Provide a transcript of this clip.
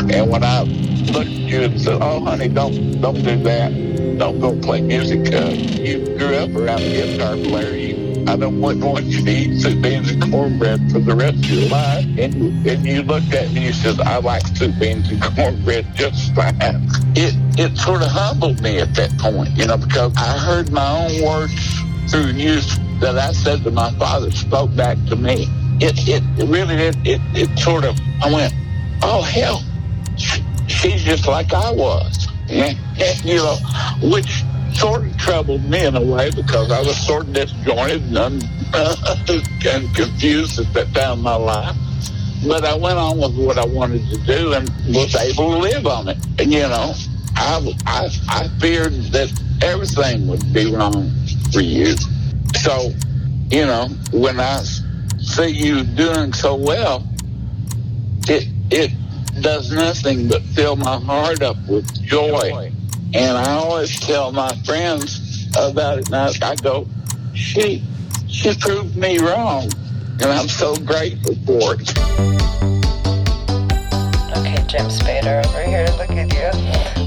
And when I looked at you and said, "Oh, honey, don't do that. Don't go play music. You grew up around a guitar player. I don't want you to eat soup, beans, and cornbread for the rest of your life." And you looked at me and you said, "I like soup, beans, and cornbread just fine." It sort of humbled me at that point, because I heard my own words through you that I said to my father spoke back to me. It really did. It sort of, I went, "Oh, hell, she's just like I was." Which sort of troubled me in a way because I was sort of disjointed and confused at that time in my life. But I went on with what I wanted to do and was able to live on it. And, I feared that everything would be wrong for you. So, when I see you doing so well, it does nothing but fill my heart up with joy. And I always tell my friends about it, and I go, she proved me wrong, and I'm so grateful for it. Okay, Jim Spader over here, look at you.